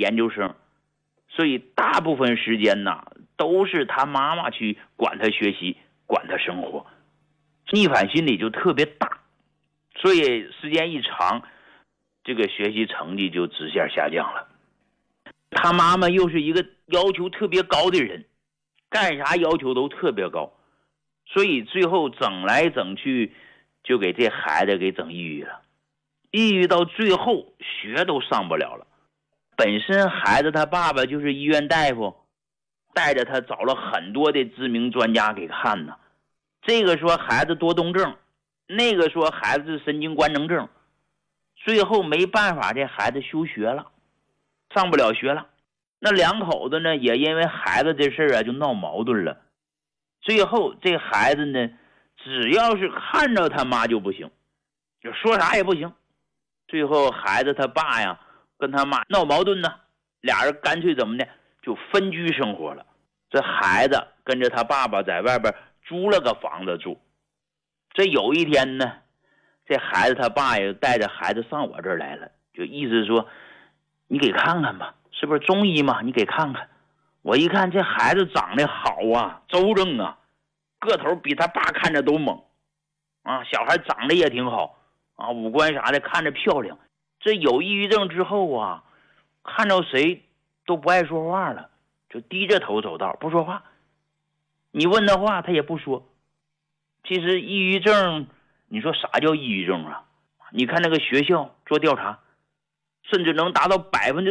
研究生，所以大部分时间呢都是他妈妈去管他学习，管他生活，逆反心理就特别大，所以时间一长，这个学习成绩就直线下降了。他妈妈又是一个要求特别高的人，干啥要求都特别高，所以最后整来整去就给这孩子给整抑郁了，抑郁到最后学都上不了了。本身孩子他爸爸就是医院大夫，带着他找了很多的知名专家给看呢，这个说孩子多动症，那个说孩子是神经官能症，最后没办法，这孩子休学了，上不了学了。那两口子呢也因为孩子这事啊就闹矛盾了，最后这孩子呢只要是看着他妈就不行，就说啥也不行。最后孩子他爸呀跟他妈闹矛盾呢，俩人干脆怎么的就分居生活了。这孩子跟着他爸爸在外边租了个房子住。这有一天呢，这孩子他爸也带着孩子上我这儿来了，就意思说你给看看吧，是不是中医嘛，你给看看。我一看这孩子长得好啊，周正啊，个头比他爸看着都猛啊，小孩长得也挺好啊，五官啥的看着漂亮。这有抑郁症之后啊，看着谁都不爱说话了，就低着头走道不说话，你问他话他也不说。其实抑郁症，你说啥叫抑郁症啊？你看那个学校做调查，甚至能达到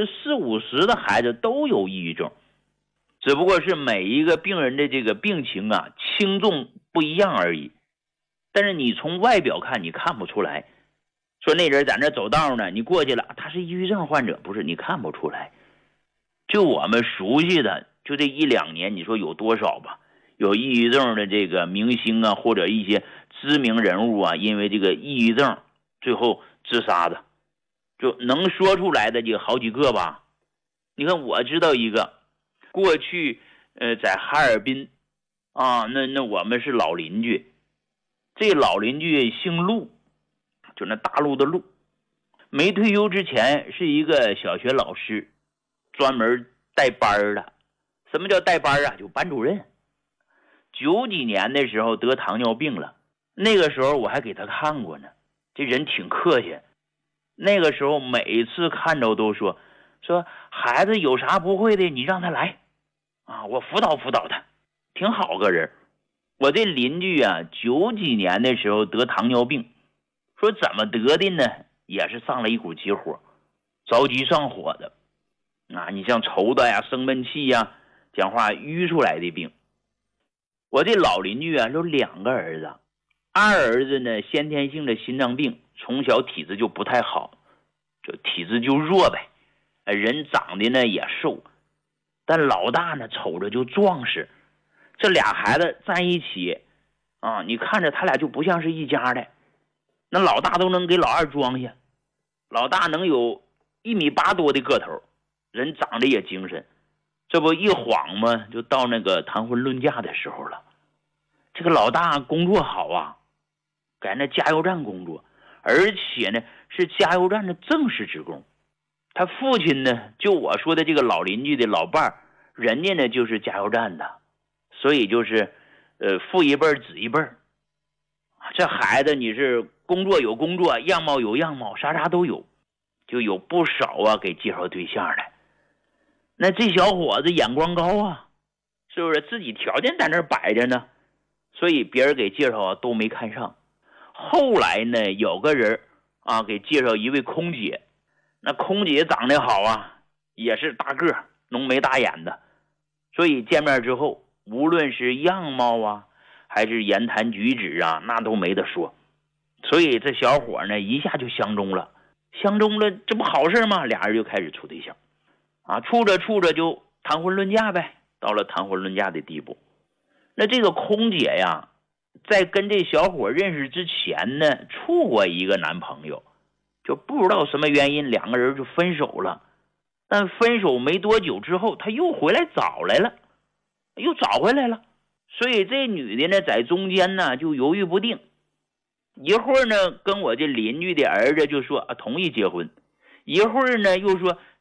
40-50%的孩子都有抑郁症，只不过是每一个病人的这个病情啊轻重不一样而已。但是你从外表看你看不出来，说那人在那走道呢，你过去了他是抑郁症患者，不是，你看不出来。就我们熟悉的就这1-2年，你说有多少吧，有抑郁症的这个明星啊，或者一些知名人物啊，因为这个抑郁症最后自杀的，就能说出来的就好几个吧。你看我知道一个，过去在哈尔滨啊，那我们是老邻居，这老邻居姓陆，就那大陆的陆，没退休之前是一个小学老师，专门带班的。什么叫带班啊？就班主任。90几年的时候得糖尿病了，那个时候我还给他看过呢，这人挺客气。那个时候每次看着都说孩子有啥不会的你让他来啊，我辅导辅导他，挺好个人。我这邻居啊90几年的时候得糖尿病，说怎么得的呢？也是上了一股急火，着急上火的啊，你像抽的呀、生闷气呀、讲话淤出来的病。我这老邻居啊有2个儿子，二儿子呢先天性的心脏病，从小体质就不太好，就体质就弱呗，人长得呢也瘦，但老大呢瞅着就壮实。这俩孩子在一起啊，你看着他俩就不像是一家的。那老大都能给老二装下，老大能有1.8米多的个头，人长得也精神。这不一晃嘛，就到那个谈婚论嫁的时候了。这个老大工作好啊，在那加油站工作，而且呢是加油站的正式职工。他父亲呢，就我说的这个老邻居的老伴儿，人家呢就是加油站的，所以就是父一辈儿子一辈儿。这孩子你是工作有工作，样貌有样貌，啥都有，就有不少啊给介绍对象的。那这小伙子眼光高啊，是不是自己条件在那儿摆着呢？所以别人给介绍啊都没看上。后来呢有个人啊给介绍一位空姐，那空姐长得好啊，也是大个浓眉大眼的，所以见面之后无论是样貌啊还是言谈举止啊，那都没得说。所以这小伙呢一下就相中了，这不好事吗？俩人就开始处对象啊，处着就谈婚论嫁呗，到了谈婚论嫁的地步。那这个空姐呀，在跟这小伙认识之前呢，处过一个男朋友，就不知道什么原因2个人就分手了。但分手没多久之后，他又回来找来了，又找回来了。所以这女的呢在中间呢就犹豫不定，一会儿呢跟我这邻居的儿子就说同意结婚，一会儿呢又说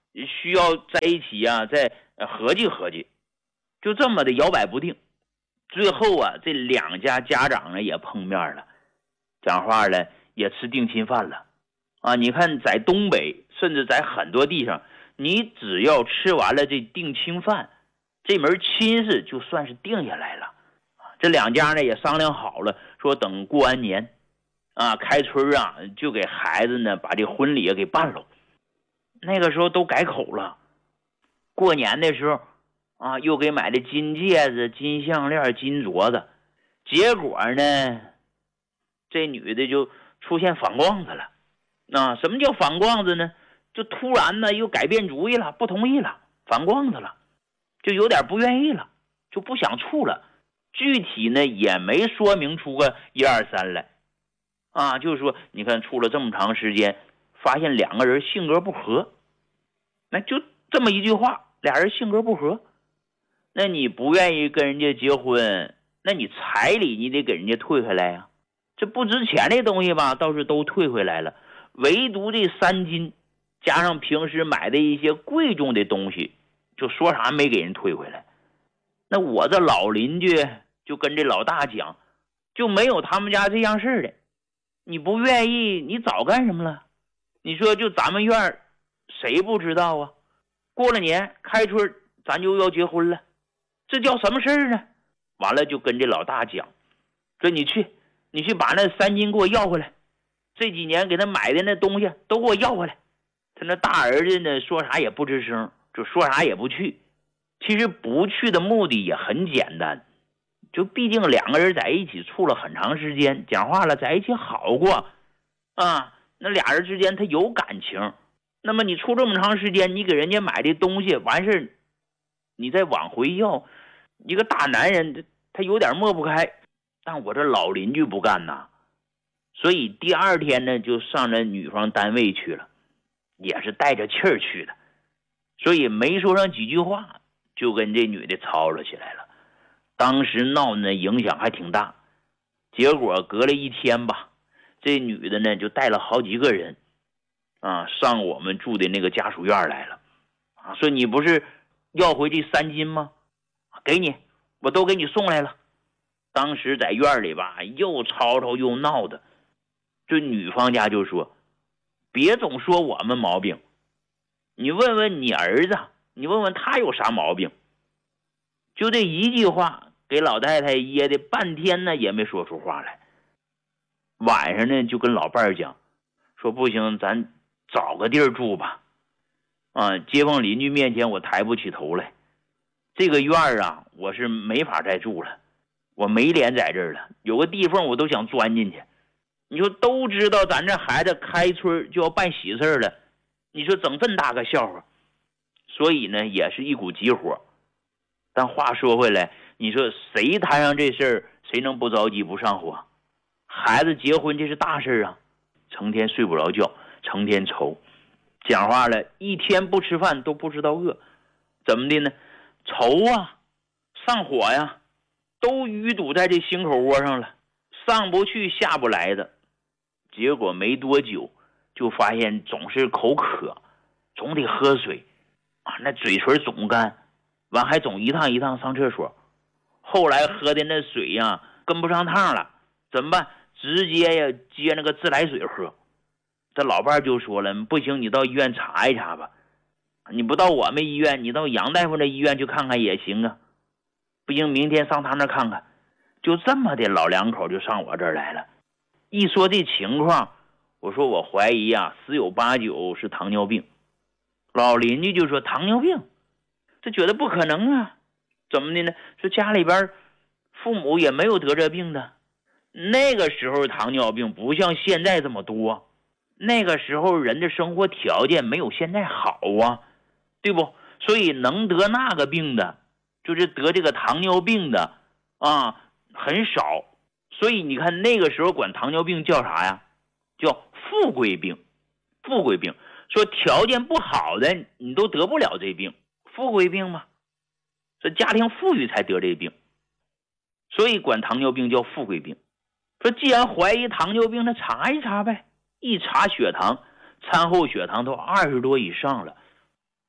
需要在一起啊，再合计合计，就这么的摇摆不定。最后啊，这两家家长呢也碰面了，讲话了，也吃定亲饭了啊！你看，在东北，甚至在很多地方，你只要吃完了这定亲饭，这门亲事就算是定下来了。这两家呢也商量好了，说等过完年啊，开春啊，就给孩子呢把这婚礼给办了。那个时候都改口了，过年的时候啊，又给买的金戒指、金项链、金镯子。结果呢，这女的就出现反光子了。什么叫反光子呢？就突然呢又改变主意了，不同意了，反光子了，就有点不愿意了，就不想处了。具体呢也没说明出个1、2、3来啊，就是说你看处了这么长时间，发现两个人性格不合，那就这么一句话，俩人性格不合，那你不愿意跟人家结婚，那你彩礼你得给人家退回来呀。这不值钱的东西吧，倒是都退回来了，唯独这3金加上平时买的一些贵重的东西，就说啥没给人退回来。那我这老邻居就跟这老大讲，就没有他们家这样事的。你不愿意，你早干什么了？你说就咱们院谁不知道啊？过了年开春咱就要结婚了，这叫什么事儿呢？完了就跟这老大讲，说你去把那3金给我要回来，这几年给他买的那东西都给我要回来。他那大儿子呢说啥也不吱声，就说啥也不去。其实不去的目的也很简单，就毕竟两个人在一起处了很长时间，讲话了在一起好过啊，那俩人之间他有感情。那么你处这么长时间，你给人家买的东西完事你再往回要，一个大男人他有点抹不开。但我这老邻居不干呐，所以第2天呢就上那女方单位去了，也是带着气儿去的，所以没说上几句话就跟这女的吵了起来了。当时闹呢影响还挺大，结果隔了1天吧，这女的呢就带了好几个人啊上我们住的那个家属院来了啊，说你不是要回这3金吗？给你，我都给你送来了。当时在院里吧又吵吵又闹的，这女方家就说，别总说我们毛病，你问问你儿子，你问问他有啥毛病。就这一句话给老太太噎的半天呢也没说出话来。晚上呢就跟老伴儿讲，说不行，咱找个地儿住吧啊，街坊邻居面前我抬不起头来，这个院啊我是没法再住了，我没脸在这儿了，有个地方我都想钻进去。你说都知道咱这孩子开春就要办喜事了，你说整这么大个笑话，所以呢也是一股急火。但话说回来，你说谁摊上这事儿，谁能不着急不上火？孩子结婚这是大事啊，成天睡不着觉，成天愁，讲话了一天不吃饭都不知道饿，怎么的呢？愁啊，上火呀，都淤堵在这心口窝上了，上不去下不来的。结果没多久就发现总是口渴，总得喝水啊，那嘴唇总干，完还总一趟一趟上厕所。后来喝的那水呀跟不上趟了，怎么办？直接呀接那个自来水喝。这老伴就说了，不行，你到医院查一查吧，你不到我们医院，你到杨大夫那医院去看看也行啊，不行明天上他那看看。就这么的老两口就上我这儿来了。一说这情况，我说我怀疑啊，10有8九是糖尿病。老邻居就说糖尿病，这觉得不可能啊，怎么的呢？说家里边父母也没有得这病的，那个时候糖尿病不像现在这么多，那个时候人的生活条件没有现在好啊，对不？所以能得那个病的，就是得这个糖尿病的啊，很少。所以你看那个时候管糖尿病叫啥呀？叫富贵病。富贵病，说条件不好的你都得不了这病，富贵病嘛，这家庭富裕才得这病，所以管糖尿病叫富贵病。说既然怀疑糖尿病，那查一查呗。一查血糖，餐后血糖都20多以上了，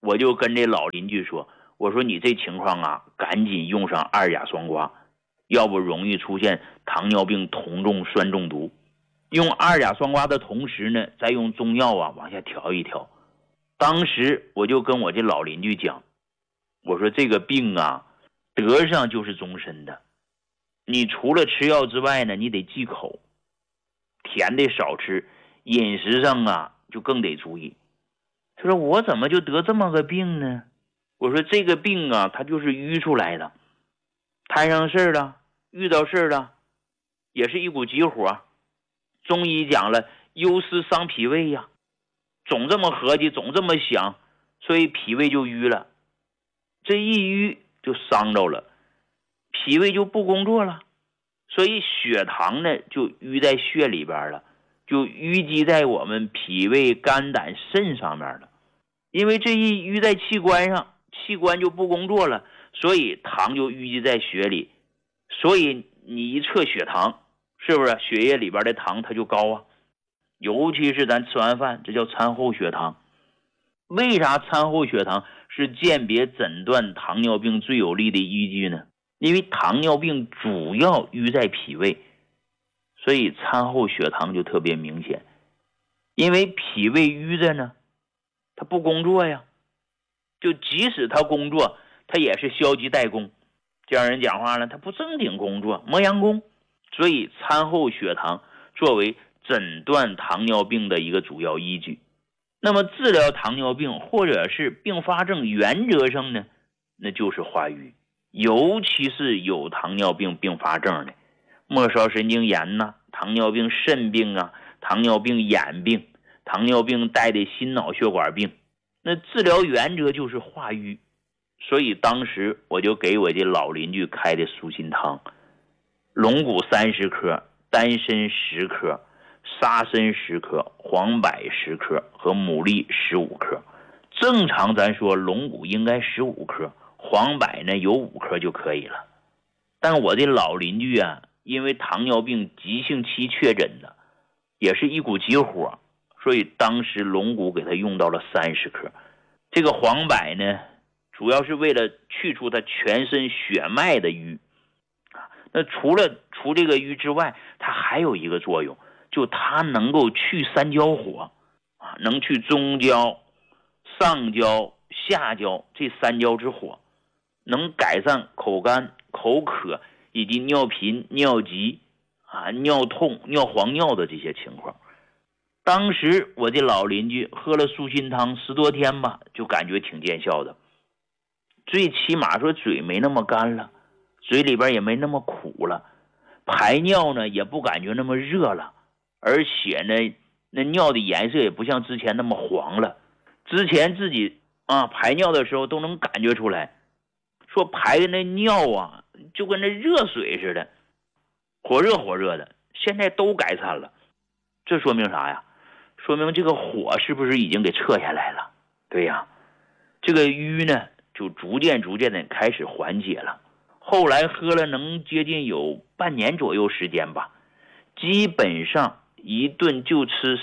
我就跟这老邻居说，我说你这情况啊，赶紧用上2甲双胍，要不容易出现糖尿病酮重酸中毒。用2甲双胍的同时呢，再用中药啊往下调一调。当时我就跟我这老邻居讲，我说这个病啊，得上就是终身的。你除了吃药之外呢，你得忌口，甜的少吃，饮食上啊就更得注意。他说我怎么就得这么个病呢？我说这个病啊，它就是淤出来的，摊上事儿了，遇到事儿了，也是一股急火。中医讲了，忧思伤脾胃呀，总这么合计，总这么想，所以脾胃就淤了。这一淤就伤着了，脾胃就不工作了，所以血糖呢就淤在血里边了，就淤积在我们脾胃肝胆肾上面了。因为这一淤在器官上，器官就不工作了，所以糖就淤积在血里，所以你一测血糖，是不是血液里边的糖它就高啊？尤其是咱吃完饭，这叫餐后血糖。为啥餐后血糖是鉴别诊断糖尿病最有力的依据呢？因为糖尿病主要淤在脾胃，所以餐后血糖就特别明显。因为脾胃淤着呢，它不工作呀，就即使它工作，它也是消极怠工，这样人讲话了，它不正经工作，磨洋工。所以餐后血糖作为诊断糖尿病的一个主要依据。那么治疗糖尿病或者是并发症，原则上呢，那就是化瘀，尤其是有糖尿病并发症的，末梢神经炎呐、糖尿病肾病啊、糖尿病眼病、糖尿病带的心脑血管病，那治疗原则就是化瘀。所以当时我就给我这老邻居开的舒心汤，龙骨30克，丹参10克，沙参10克，黄柏10克和牡蛎15克。正常咱说龙骨应该15克，黄柏呢有5克就可以了。但我这老邻居啊，因为糖尿病急性期确诊的，也是一股急火，所以当时龙骨给他用到了30克。这个黄柏呢，主要是为了去除他全身血脉的瘀。那除了除这个瘀之外，它还有一个作用，就它能够去三焦火啊，能去中焦、上焦、下焦这3焦之火，能改善口干、口渴以及尿频、尿急啊、尿痛、尿黄尿的这些情况。当时我这老邻居喝了舒心汤10多天吧，就感觉挺见效的，最起码说嘴没那么干了，嘴里边也没那么苦了，排尿呢也不感觉那么热了，而且呢那尿的颜色也不像之前那么黄了。之前自己排尿的时候都能感觉出来，说排的那尿啊就跟那热水似的，火热火热的，现在都改善了。这说明啥呀？说明这个火是不是已经给撤下来了？对呀，这个瘀呢就逐渐的开始缓解了。后来喝了能接近有半年左右时间吧，基本上一顿就吃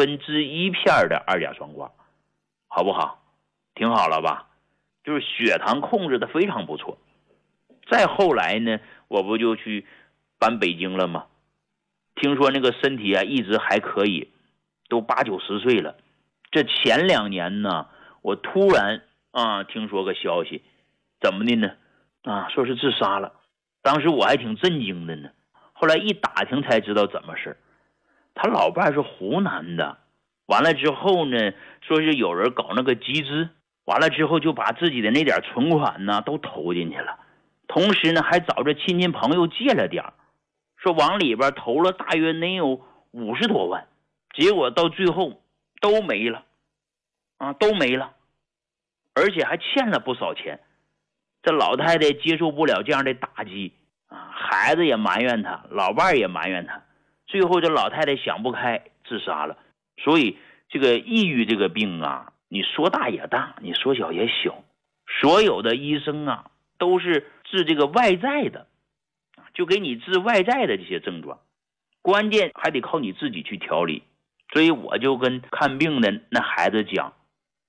1/4片的2甲双胍，好不好？挺好了吧？就是血糖控制的非常不错。再后来呢，我不就去搬北京了吗？听说那个身体啊一直还可以，都80、90岁了。这前2年呢，我突然听说个消息，怎么的呢？说是自杀了。当时我还挺震惊的呢，后来一打听才知道怎么事。他老伴是湖南的，完了之后呢，说是有人搞那个集资，完了之后就把自己的那点存款呢都投进去了，同时呢还找着亲戚朋友借了点，说往里边投了大约能有50多万，结果到最后都没了都没了，而且还欠了不少钱。这老太太接受不了这样的打击孩子也埋怨他，老伴也埋怨他，最后这老太太想不开自杀了。所以这个抑郁这个病你说大也大，你说小也小，所有的医生都是治这个外在的，就给你治外在的这些症状，关键还得靠你自己去调理。所以我就跟看病的那孩子讲，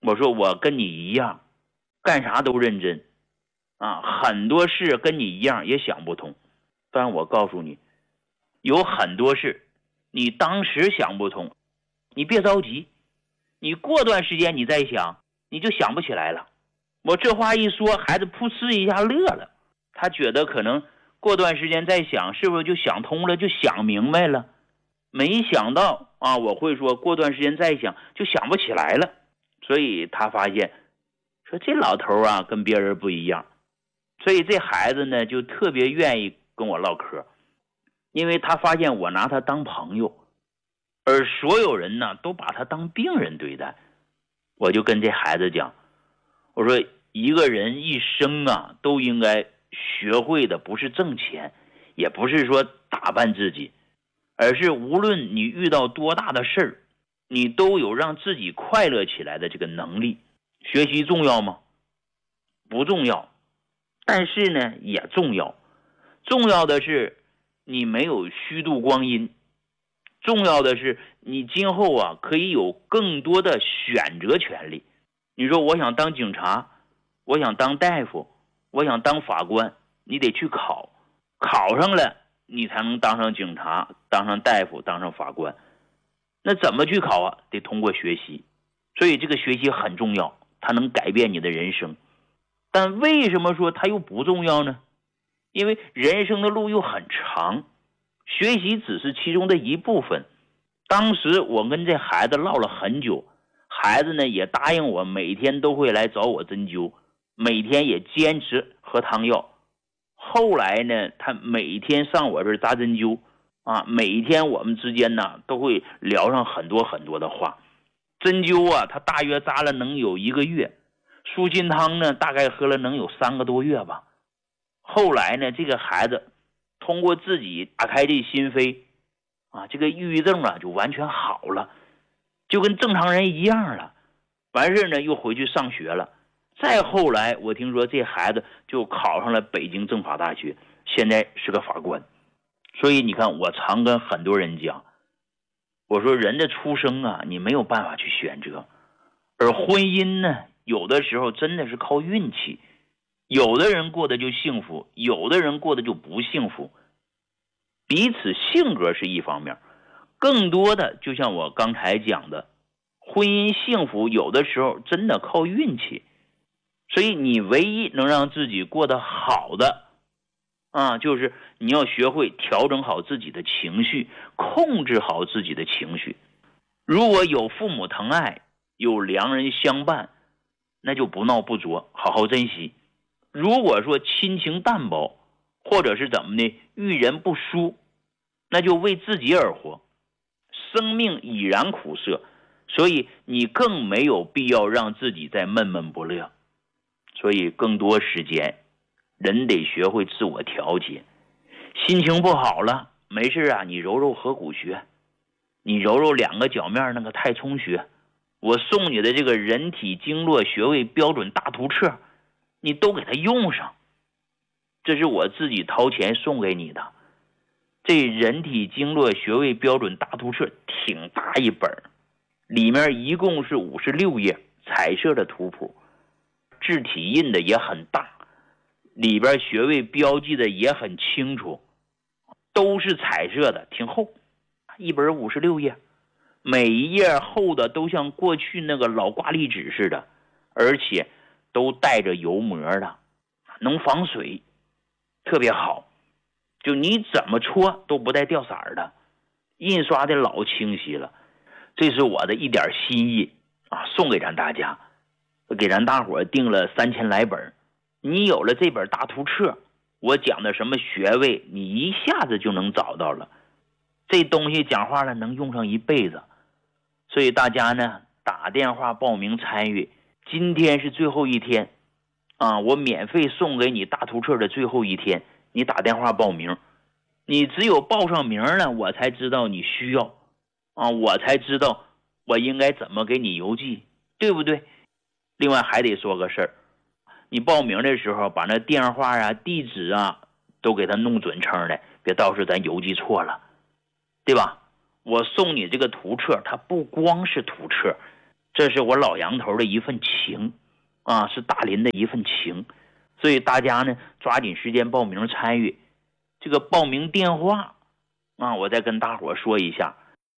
我说我跟你一样，干啥都认真啊，很多事跟你一样也想不通。但我告诉你，有很多事你当时想不通，你别着急，你过段时间你再想，你就想不起来了。我这话一说，孩子噗嗤一下乐了，他觉得可能过段时间再想，是不是就想通了，就想明白了？没想到啊，我会说过段时间再想就想不起来了。所以他发现说这老头啊跟别人不一样，所以这孩子呢就特别愿意跟我唠嗑，因为他发现我拿他当朋友，而所有人呢都把他当病人对待。我就跟这孩子讲，我说一个人一生啊都应该学会的不是挣钱，也不是说打扮自己，而是无论你遇到多大的事儿，你都有让自己快乐起来的这个能力。学习重要吗？不重要，但是呢也重要。重要的是你没有虚度光阴，重要的是你今后啊可以有更多的选择权利。你说我想当警察，我想当大夫，我想当法官，你得去考，考上了你才能当上警察，当上大夫，当上法官。那怎么去考啊？得通过学习。所以这个学习很重要，它能改变你的人生。但为什么说它又不重要呢？因为人生的路又很长，学习只是其中的一部分。当时我跟这孩子唠了很久，孩子呢也答应我每天都会来找我针灸，每天也坚持喝汤药。后来呢他每天上我这儿扎针灸啊，每天我们之间呢都会聊上很多很多的话。针灸啊他大约扎了能有1个月，舒心汤呢大概喝了能有3个多月吧。后来呢这个孩子通过自己打开这心扉啊，这个抑郁症啊就完全好了，就跟正常人一样了。完事呢又回去上学了。再后来我听说这孩子就考上了北京政法大学，现在是个法官。所以你看，我常跟很多人讲，我说人的出生啊你没有办法去选择，而婚姻呢有的时候真的是靠运气，有的人过得就幸福，有的人过得就不幸福。彼此性格是一方面，更多的就像我刚才讲的，婚姻幸福有的时候真的靠运气。所以你唯一能让自己过得好的啊，就是你要学会调整好自己的情绪，控制好自己的情绪。如果有父母疼爱，有良人相伴，那就不闹不作，好好珍惜。如果说亲情淡薄，或者是怎么的，遇人不淑，那就为自己而活。生命已然苦涩，所以你更没有必要让自己再闷闷不乐。所以更多时间人得学会自我调节。心情不好了，没事啊，你揉揉合谷穴，你揉揉2个脚面那个太冲穴，我送你的这个人体经络穴位标准大图册，你都给它用上。这是我自己掏钱送给你的。这人体经络穴位标准大图册挺大一本，里面一共是56页彩色的图谱，字体印的也很大，里边穴位标记的也很清楚，都是彩色的，挺厚，一本56页，每一页厚的都像过去那个老挂历纸似的，而且都带着油膜的，能防水，特别好，就你怎么搓都不带掉色的，印刷的老清晰了。这是我的一点心意啊，送给咱大家，给咱大伙订了3000来本。你有了这本大图册，我讲的什么穴位你一下子就能找到了。这东西讲话了能用上一辈子。所以大家呢打电话报名参与，今天是最后一天啊，我免费送给你大图册的最后一天，你打电话报名。你只有报上名了，我才知道你需要啊，我才知道我应该怎么给你邮寄，对不对？另外还得说个事儿，你报名的时候把那电话啊地址啊都给他弄准称的，别到时候咱邮寄错了，对吧？我送你这个图册，它不光是图册， 这是我老杨头的一份情啊，是大林的一份情。所以大家呢抓紧时间报名参与。这个报名电话啊，我再跟大伙说一下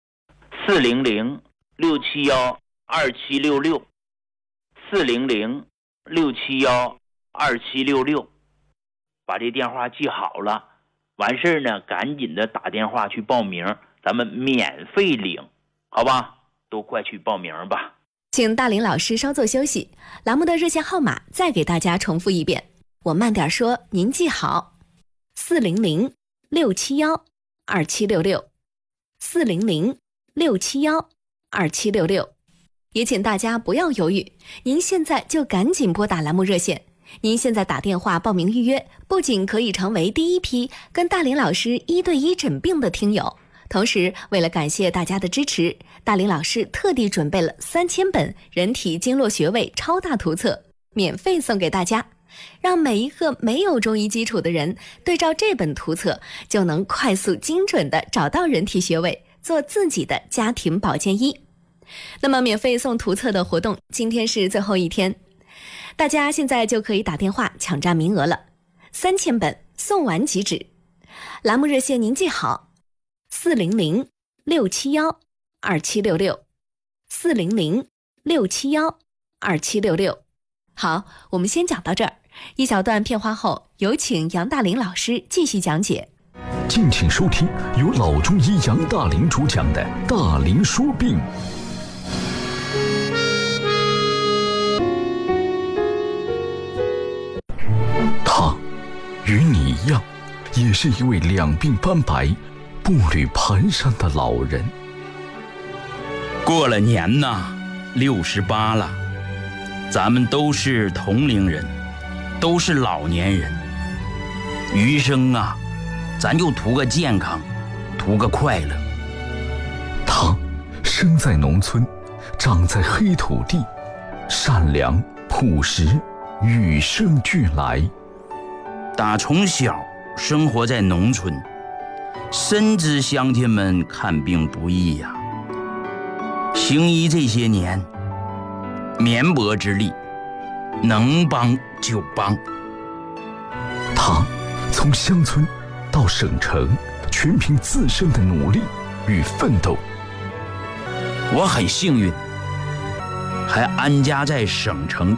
，400-671-2766，400-671-2766，把这电话记好了。完事呢，赶紧的打电话去报名，咱们免费领，好吧？都快去报名吧。 请大林老师稍作休息，栏目的热线号码再给大家重复一遍，我慢点说，您记好：400-671-2766，400-671-2766。也请大家不要犹豫，您现在就赶紧拨打栏目热线。您现在打电话报名预约，不仅可以成为第一批跟大林老师1对1诊病的听友，同时为了感谢大家的支持，大林老师特地准备了3000本人体经络穴位超大图册，免费送给大家，让每一个没有中医基础的人对照这本图册，就能快速精准地找到人体穴位，做自己的家庭保健医。那么免费送图册的活动今天是最后一天，大家现在就可以打电话抢占名额了，3000本送完即止。栏目热线您记好：400-671-2766，400-671-2766。好，我们先讲到这儿，一小段片花后，有请杨大林老师继续讲解。 敬请收听由老中医杨大林主讲的《大林说病》。他与你一样，也是一位两鬓斑白、步履蹒跚的老人。 过了年呐，68了，咱们都是同龄人，都是老年人。余生啊，咱就图个健康，图个快乐。 他生在农村，长在黑土地，善良朴实，与生俱来。 打从小生活在农村，深知乡亲们看病不易呀。行医这些年，绵薄之力，能帮就帮。 他从乡村到省城，全凭自身的努力与奋斗。 我很幸运，还安家在省城。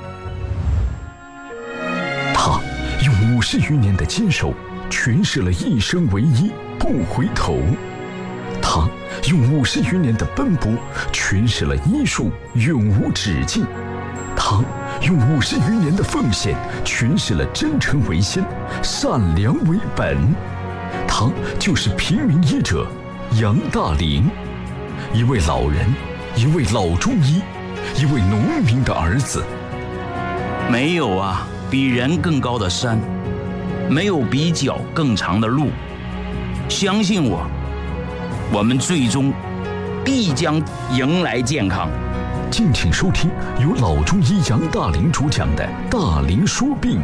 他用50余年的坚守，诠释了一生为医不回头。他用50余年的奔波，诠释了医术永无止境。他用50余年的奉献，诠释了真诚为先，善良为本。他就是平民医者杨大林，一位老人，一位老中医，一位农民的儿子。 没有啊比人更高的山，没有比脚更长的路。相信我，我们最终必将迎来健康。 敬请收听由老中医杨大林主讲的《大林说病》。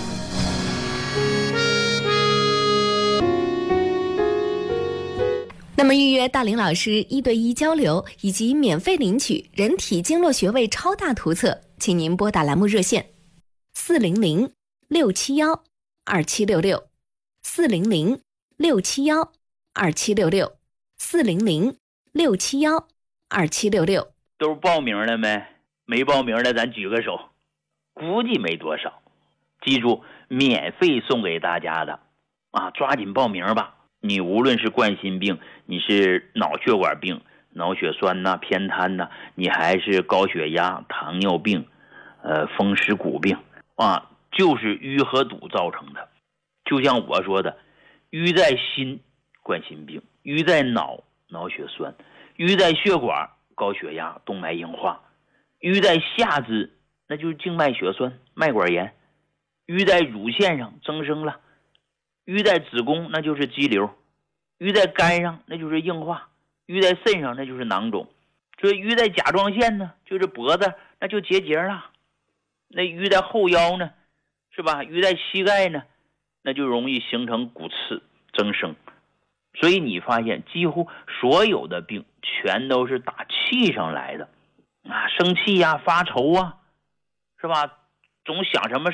那么预约大林老师1对1交流以及免费领取人体经络穴位超大图册，请您拨打栏目热线：400-671-2766，400-671-2766，400-671-2766。 都报名了没？没报名的咱举个手，估计没多少。记住，免费送给大家的啊，抓紧报名吧。你无论是冠心病，你是脑血管病、脑血栓呐、偏瘫呐，你还是高血压、糖尿病、风湿骨病啊，就是淤和堵造成的。就像我说的，淤在心，冠心病；淤在脑，脑血栓；淤在血管，高血压、动脉硬化；淤在下肢，那就是静脉血栓、脉管炎；淤在乳腺上增生了；淤在子宫，那就是肌瘤；淤在肝上，那就是硬化；淤在肾上，那就是囊肿；所以淤在甲状腺呢，就是脖子，那就结节了；那淤在后腰呢，是吧？淤在膝盖呢，那就容易形成骨刺增生。所以你发现几乎所有的病全都是打气上来的生气呀、发愁啊，是吧？总想什么